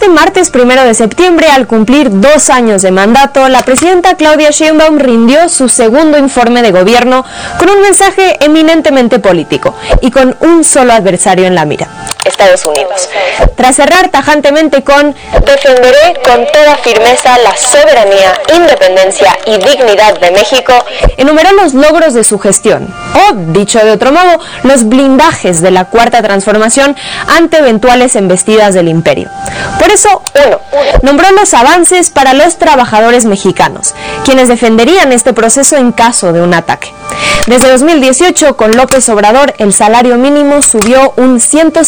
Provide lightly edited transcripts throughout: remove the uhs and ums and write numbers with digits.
Este martes 1 de septiembre, al cumplir 2 años de mandato, la presidenta Claudia Sheinbaum rindió su segundo informe de gobierno con un mensaje eminentemente político y con un solo adversario en la mira: Estados Unidos. Tras cerrar tajantemente con "defenderé con toda firmeza la soberanía, independencia y dignidad de México", enumeró los logros de su gestión, o, dicho de otro modo, los blindajes de la Cuarta Transformación ante eventuales embestidas del imperio. Por eso, 1. Nombró los avances para los trabajadores mexicanos, quienes defenderían este proceso en caso de un ataque. Desde 2018, con López Obrador, el salario mínimo subió un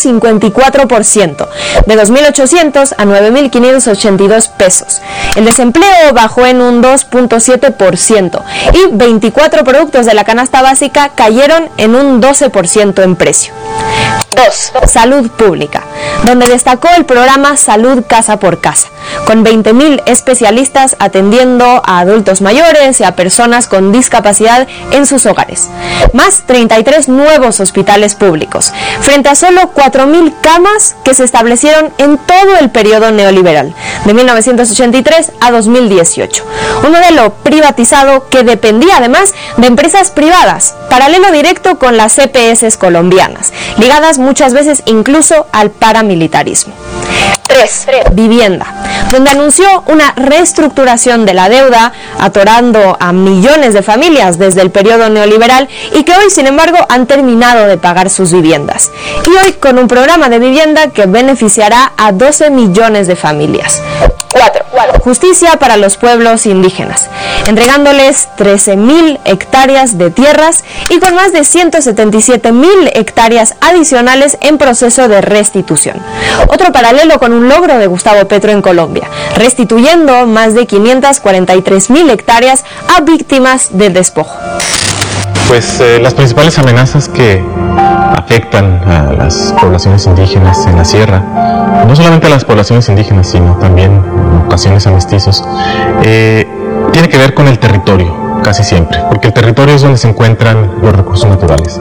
154%, de 2.800 a 9.582 pesos. El desempleo bajó en un 2.7% y 24 productos de la canasta básica cayeron en un 12% en precio. 2. Salud pública, donde destacó el programa Salud Casa por Casa, con 20.000 especialistas atendiendo a adultos mayores y a personas con discapacidad en sus hogares, más 33 nuevos hospitales públicos, frente a solo 4.000 camas que se establecieron en todo el periodo neoliberal, de 1983 a 2018. Un modelo privatizado que dependía además de empresas privadas, paralelo directo con las EPS colombianas, ligadas muchas veces incluso al paramilitarismo. 3. Vivienda, donde anunció una reestructuración de la deuda, atorando a millones de familias desde el periodo neoliberal y que hoy, sin embargo, han terminado de pagar sus viviendas. Y hoy con un programa de vivienda que beneficiará a 12 millones de familias. 4. Justicia para los pueblos indígenas, entregándoles 13.000 hectáreas de tierras y con más de 177.000 hectáreas adicionales en proceso de restitución. Otro paralelo con un logro de Gustavo Petro en Colombia, restituyendo más de 543.000 hectáreas a víctimas del despojo. Pues las principales amenazas que afectan a las poblaciones indígenas en la sierra, no solamente a las poblaciones indígenas, sino también en ocasiones a mestizos, tiene que ver con el territorio, casi siempre, porque el territorio es donde se encuentran los recursos naturales.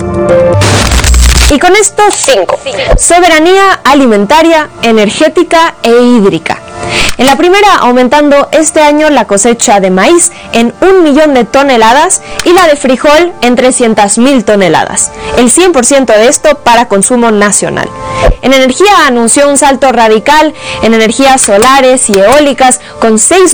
Y con esto 5. Soberanía alimentaria, energética e hídrica. En la primera, aumentando este año la cosecha de maíz en 1 millón de toneladas y la de frijol en 300.000 toneladas, el 100% de esto para consumo nacional. En energía anunció un salto radical en energías solares y eólicas con 6